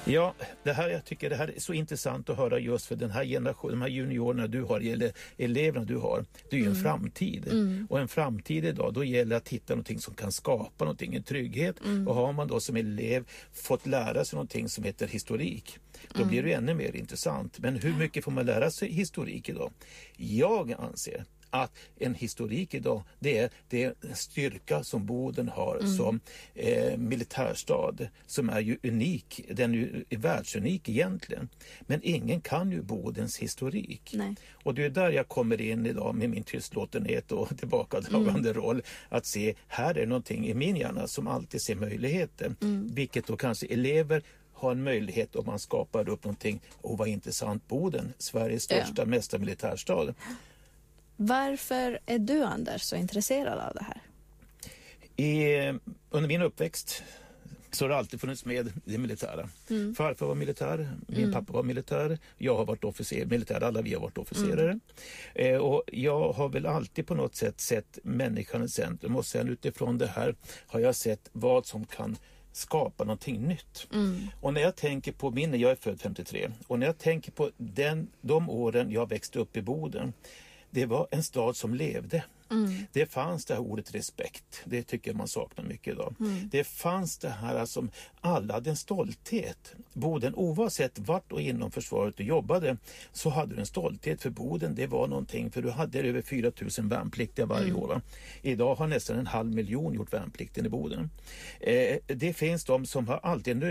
Ja, jag tycker det här är så intressant att höra just för den här generationen, de här juniorerna du har, eller eleverna du har, det är ju en framtid. Och en framtid idag, då gäller det att hitta någonting som kan skapa någonting, en trygghet. Och har man då som elev fått lära sig någonting som heter historik, då blir det ännu mer intressant. Men hur mycket får man lära sig historik idag? Jag anser att en historik idag, det är en styrka som Boden har som militärstad, som är ju unik, den är världsunik egentligen. Men ingen kan ju Bodens historik. Nej. Och det är där jag kommer in idag med min tystlåtenhet och tillbakadragande roll, att se, här är någonting i min hjärna som alltid ser möjligheter, vilket då kanske elever har en möjlighet om man skapar upp någonting. Och vad intressant, Boden, Sveriges största mesta militärstad. Varför är du, Anders, så intresserad av det här? Under min uppväxt så har det alltid funnits med det militära. Farfar var militär, min pappa var militär, jag har varit officer, militär, alla vi har varit officerare. Och jag har väl alltid på något sätt sett människan i centrum, och sen utifrån det här har jag sett vad som kan skapa någonting nytt. Och när jag tänker på jag är född 53, och när jag tänker på de åren jag växte upp i Boden, det var en stad som levde. Det fanns det här ordet respekt. Det tycker jag man saknar mycket idag. Det fanns det här som alla hade en stolthet. Boden, oavsett vart och inom försvaret du jobbade, så hade du en stolthet för Boden. Det var någonting, för du hade över 4 000 värnpliktiga varje år. Va? Idag har nästan 500 000 gjort värnplikten i Boden. Det finns de som har alltid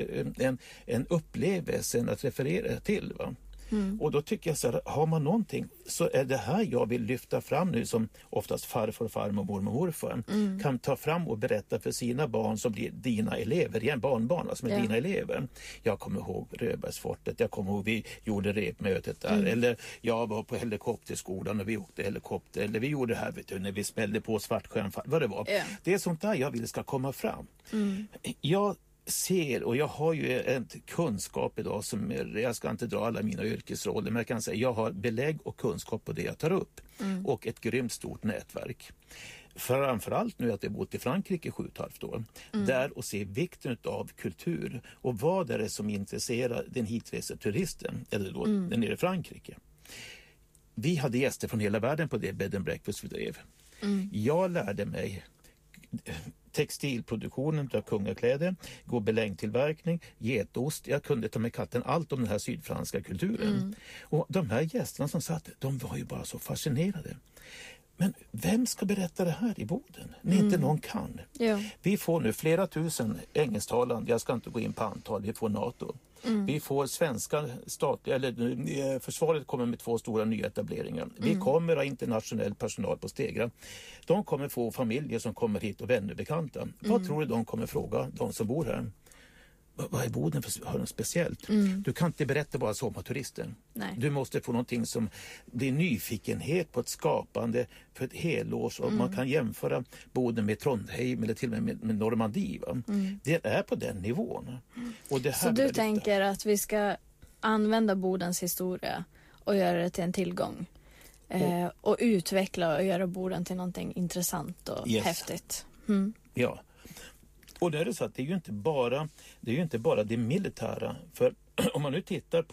en upplevelse att referera till. Va? Och då tycker jag så här, har man någonting, så är det här jag vill lyfta fram nu, som oftast farfar, farmor, mormor, morfar kan ta fram och berätta för sina barn som blir dina elever, igen barnbarn som är dina elever. Jag kommer ihåg Röbergsfortet, jag kommer ihåg vi gjorde repmötet där, eller jag var på helikopterskolan och vi åkte helikopter, eller vi gjorde det här, vet du, när vi smällde på Svartsjön, vad det var. Det är sånt där jag vill ska komma fram. Jag ser, och jag har ju en kunskap idag som jag ska inte dra alla mina yrkesroller, men jag kan säga jag har belägg och kunskap på det jag tar upp, och ett grymt stort nätverk. Framförallt nu att jag bott i Frankrike 7,5 år, där och se vikten av kultur och vad är det som intresserar den hitreseturisten, eller då den nere i Frankrike. Vi hade gäster från hela världen på det bed and breakfast vi drev. Jag lärde mig textilproduktionen av kungakläder, gobelängtillverkning, getost. Jag kunde ta med katten allt om den här sydfranska kulturen. Och de här gästerna som satt, de var ju bara så fascinerade. Men vem ska berätta det här i Boden? När inte någon kan. Ja. Vi får nu flera tusen engelsktalande, jag ska inte gå in på antal, vi får NATO. Vi får svenska statliga, eller försvaret kommer med 2 stora nyetableringar. Vi kommer ha internationell personal på Stegra. De kommer få familjer som kommer hit och vänner bekanta. Vad tror du de kommer fråga, de som bor här? Vad är Boden för något speciellt? Du kan inte berätta bara sommarturister. Nej. Du måste få någonting som blir nyfikenhet på ett skapande för ett helårs, och man kan jämföra Boden med Trondheim eller till och med Normandie. Det är på den nivån. Och det här, så du tänker att vi ska använda Bodens historia och göra det till en tillgång? Och utveckla och göra Boden till någonting intressant och häftigt. Ja. Och det är det så att det är ju inte bara det militära, för om man nu tittar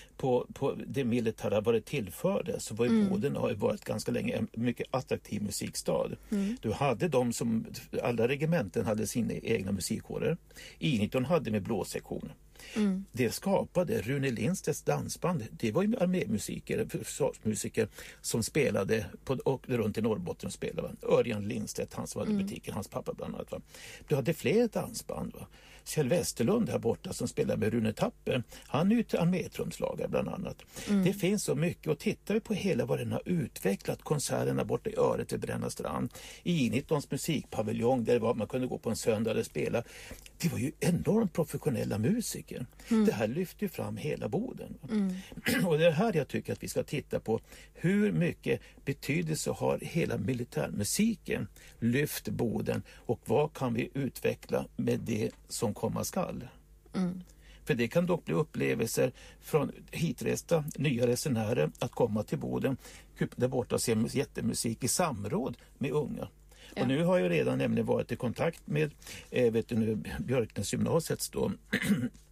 på det militära, vad det tillförde, så var ju Boden har varit ganska länge en mycket attraktiv musikstad. Du hade alla regementen hade sina egna musikkårer. I19 hade med blåsektion. Det skapade Rune Lindstedts dansband. Det var ju armémusiker, försvarsmusiker som spelade och runt i Norrbotten och spelade. Örjan Lindstedt, han som hade butiken, hans pappa bland annat. Va? Du hade fler dansband. Va? Kjell Westerlund här borta som spelar med Rune Tapper, han är ju till armétrumslagare bland annat. Det finns så mycket, och tittar vi på hela vad den har utvecklat, konserterna borta i Öret vid Bränna strand, I19s musikpaviljong där man kunde gå på en söndag och spela. Det var ju enormt professionella musiker. Det här lyfter ju fram hela Boden. Och det är här jag tycker att vi ska titta på hur mycket betydelse har hela militärmusiken lyft Boden, och vad kan vi utveckla med det som komma skall. För det kan dock bli upplevelser från hitresta nya resenärer att komma till Boden där borta och se jättemusik i samråd med unga. Ja. Och nu har jag redan nämligen varit i kontakt med Björknäs gymnasiets då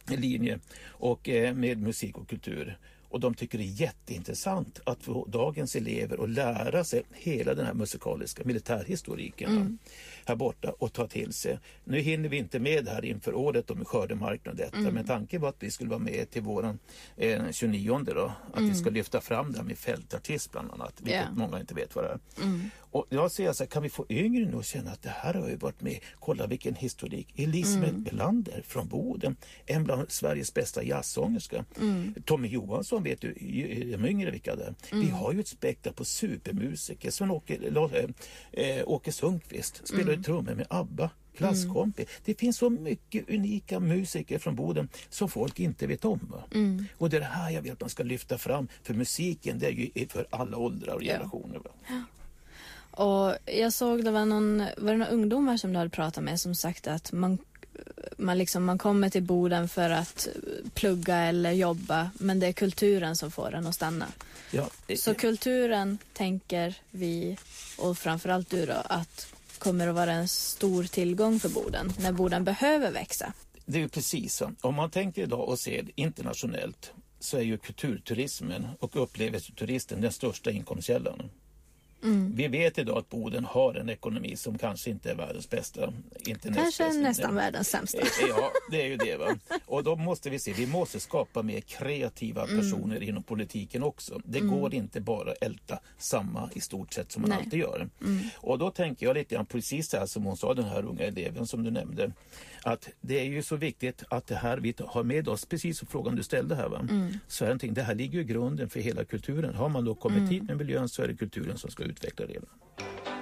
linje och med musik och kultur. Och de tycker det är jätteintressant att få dagens elever att lära sig hela den här musikaliska militärhistoriken här borta och ta till sig. Nu hinner vi inte med här inför året med skördemarknaden och detta, men tanken var att vi skulle vara med till våren 29 då, att vi ska lyfta fram det här med fältartist bland annat, vilket många inte vet vad det är. Och jag säger så här, kan vi få yngre nu att känna att det här har ju varit med, kolla vilken historik. Elisabeth Belander från Boden, en bland Sveriges bästa jazzsångerska. Tommy Johansson, vet du, de yngre vilka där. Vi har ju ett spektra på supermusiker. Åke Sundqvist spelar trummor med ABBA, klasskompis. Det finns så mycket unika musiker från Boden som folk inte vet om. Och det är det här jag vill att man ska lyfta fram, för musiken det är ju för alla åldrar och generationer. Och jag såg det var några ungdomar som du hade pratat med som sagt att man kommer till Boden för att plugga eller jobba, men det är kulturen som får en att stanna. Så kulturen tänker vi, och framförallt du då, att kommer att vara en stor tillgång för Boden när Boden behöver växa. Det är ju precis så. Om man tänker idag och ser internationellt så är ju kulturturismen och upplevelseturisten den största inkomstkällan. Vi vet idag att Boden har en ekonomi som kanske inte är världens bästa. Kanske nästan världens sämsta. Ja, det är ju det. Va? Och då måste vi måste skapa mer kreativa personer inom politiken också. Det går inte bara att älta samma i stort sett som man alltid gör. Och då tänker jag lite grann precis så här som hon sa, den här unga eleven som du nämnde, att det är ju så viktigt att det här vi har med oss, precis som frågan du ställde här, va? Så är det här ligger ju grunden för hela kulturen. Har man då kommit hit med miljön så är det kulturen som ska utveckla det.